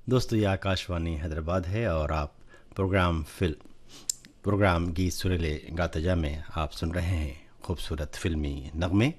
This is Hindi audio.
दोस्तों ये आकाशवाणी हैदराबाद है और आप प्रोग्राम गीत सुरीले गाते जा में आप सुन रहे हैं खूबसूरत फिल्मी नगमे।